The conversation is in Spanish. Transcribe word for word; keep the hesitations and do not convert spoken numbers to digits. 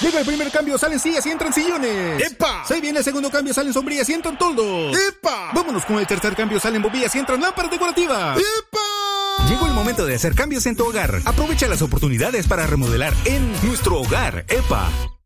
Llega el primer cambio, salen sillas y entran sillones. ¡Epa! Se viene el segundo cambio, salen sombrillas y entran toldos. ¡Epa! Vámonos con el tercer cambio, salen bombillas y entran lámparas decorativas. ¡Epa! Llegó el momento de hacer cambios en tu hogar. Aprovecha las oportunidades para remodelar en nuestro hogar. ¡Epa!